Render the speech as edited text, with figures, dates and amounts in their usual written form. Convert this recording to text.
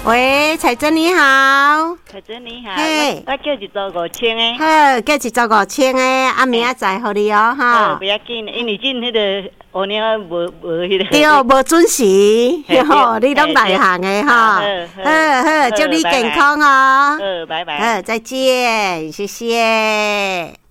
喂，彩珍你好。 彩珍你好， 我叫一组5000的。 好，叫一组5000的，啊，明仔载互你哦，哈。 不要紧，因为今迄个乌鸟无迄个。 对，无准时，吼，你拢内行的哈。好，祝你健康哦。 拜拜。 好，再见，谢谢。